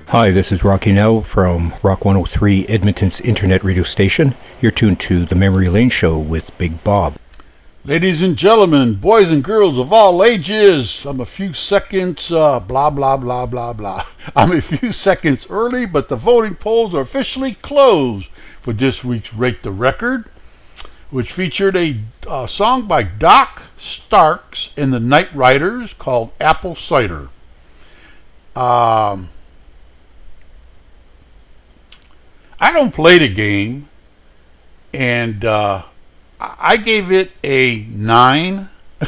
Hi, this is Rocky Nell from Rock 103, Edmonton's internet radio station. You're tuned to the Memory Lane Show with Big Bob. Ladies and gentlemen, boys and girls of all ages, I'm a few seconds, blah, blah, blah, blah, blah. I'm a few seconds early, but the voting polls are officially closed for this week's Rate the Record, which featured a song by Doc Starks and the Night Riders called Apple Cider. I don't play the game, and I gave it a 9.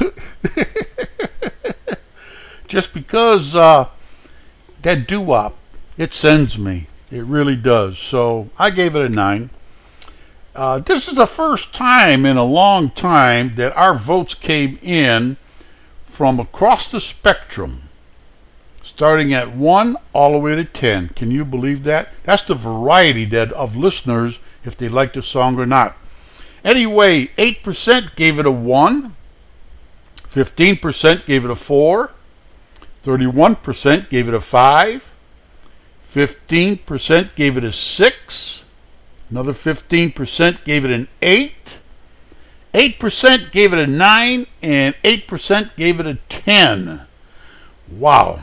Just because that doo-wop, it sends me. It really does. So I gave it a 9. This is the first time in a long time that our votes came in from across the spectrum, starting at 1 all the way to 10. Can you believe that? That's the variety of listeners, if they like the song or not. Anyway, 8% gave it a 1, 15% gave it a 4, 31% gave it a 5, 15% gave it a 6, another 15% gave it an 8, 8% gave it a 9, and 8% gave it a 10. Wow.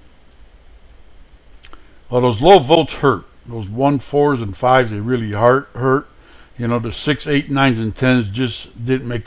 Well, those low votes hurt. Those 1, 4s, and 5s, they really hurt. You know, the 6, 8, 9s, and 10s just didn't make